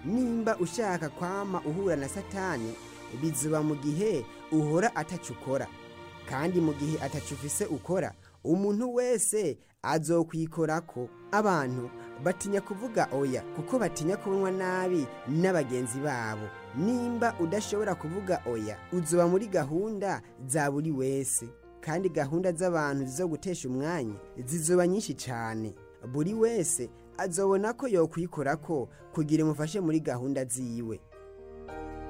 nimba ushaka kwama uhura na satani bizuba mu gihe uhora atacu ukora, kandi mu gihe atacu ufise ukora umuntu wese azokwikorako. Abantu batinya kuvuga oya kuko batinya kubonwa nabi n'abagenzi babo. Nimba udashobora kuvuga oya uzoba muri gahunda za buri wese, kandi gahunda z'abantu zizo gutesha umwanya zizoba nyinshi cyane. Buri wese azobona ko yokwikorako kugira umufashe muri gahunda ziwe.